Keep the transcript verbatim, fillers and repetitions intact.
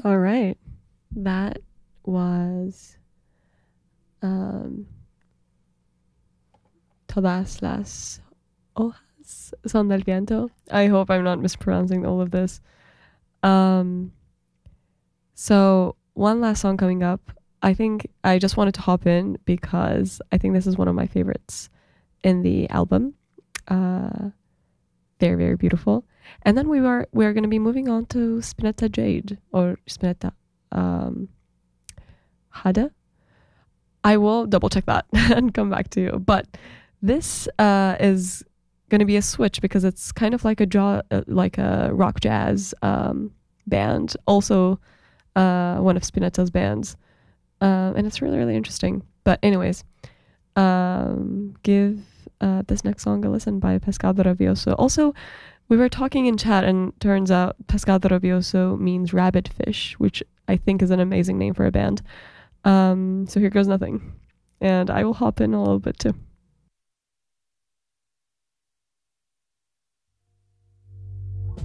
All right. That was um, Todas las hojas son del viento. I hope I'm not mispronouncing all of this. Um, so, one last song coming up. I think I just wanted to hop in because I think this is one of my favorites in the album. Uh, very, very beautiful. And then we were we're going to be moving on to Spinetta Jade or Spinetta um, Hada. I will double check that and come back to you. But this uh, is going to be a switch because it's kind of like a jaw, uh, like a rock jazz um, band, also uh, one of Spinetta's bands, um, and it's really really interesting. But anyways, um, give uh, this next song a listen by Pescado Rabioso. Also, we were talking in chat, and turns out Pescado Rabioso means rabbit fish, which I think is an amazing name for a band. Um, so here goes nothing. And I will hop in a little bit too.